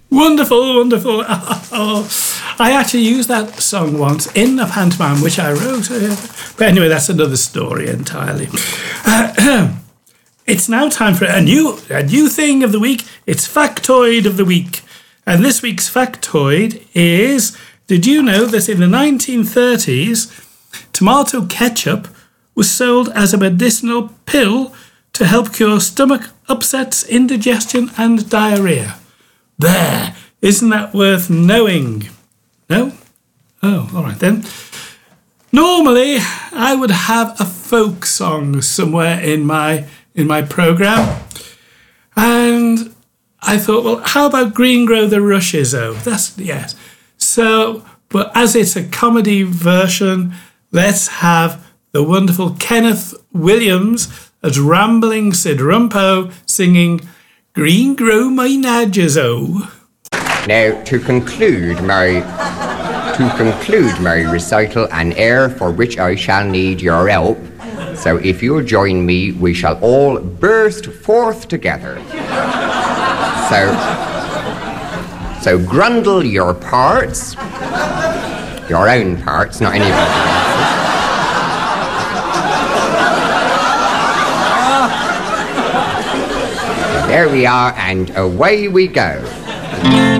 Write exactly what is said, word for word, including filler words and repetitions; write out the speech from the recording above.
Wonderful, wonderful. Oh, I actually used that song once in a pantomime, which I wrote. Uh, but anyway, that's another story entirely. Uh, it's now time for a new, a new thing of the week. It's Factoid of the Week. And this week's factoid is, did you know that in the nineteen thirties, tomato ketchup was sold as a medicinal pill to help cure stomach upsets, indigestion and diarrhea? There, isn't that worth knowing? No? Oh, all right then. Normally, I would have a folk song somewhere in my in my programme. And I thought, well, how about Green Grow the Rushes, oh? That's, yes. So, but as it's a comedy version, let's have the wonderful Kenneth Williams as Rambling Sid Rumpo singing Green Grow My Nadgers, oh. Now, to conclude my to conclude my recital, an air for which I shall need your help. So if you'll join me, we shall all burst forth together. So, so grundle your parts, your own parts, not anybody else's. There we are, and away we go.